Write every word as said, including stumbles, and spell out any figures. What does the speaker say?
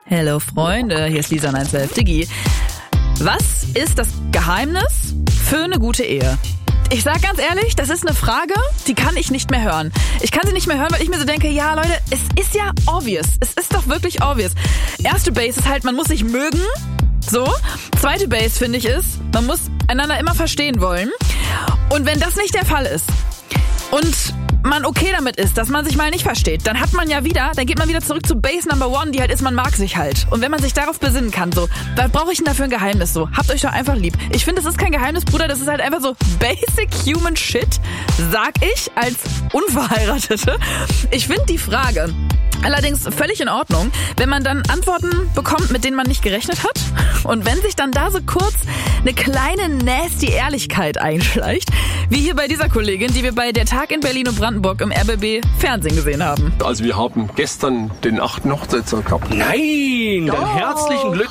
Hello Freunde, hier ist Lisa eins zwölf Diggi. Was ist das Geheimnis für eine gute Ehe? Ich sag ganz ehrlich, das ist eine Frage, die kann ich nicht mehr hören. Ich kann sie nicht mehr hören, weil ich mir so denke, ja Leute, es ist ja obvious. Es ist doch wirklich obvious. Erste Base ist halt, man muss sich mögen. So. Zweite Base, finde ich, ist, man muss einander immer verstehen wollen. Und wenn das nicht der Fall ist und man okay damit ist, dass man sich mal nicht versteht, dann hat man ja wieder, dann geht man wieder zurück zu Base Number One, die halt ist, man mag sich halt. Und wenn man sich darauf besinnen kann, so, was brauche ich denn da für ein Geheimnis so? Habt euch doch einfach lieb. Ich finde, das ist kein Geheimnis, Bruder, das ist halt einfach so basic human shit, sag ich als Unverheiratete. Ich finde die Frage allerdings völlig in Ordnung, wenn man dann Antworten bekommt, mit denen man nicht gerechnet hat. Und wenn sich dann da so kurz eine kleine nasty Ehrlichkeit einschleicht, wie hier bei dieser Kollegin, die wir bei Der Tag in Berlin und Brandenburg im R B B Fernsehen gesehen haben. Also wir haben gestern den achten Hochzeitstag gehabt. Nein, dann herzlichen Glückwunsch.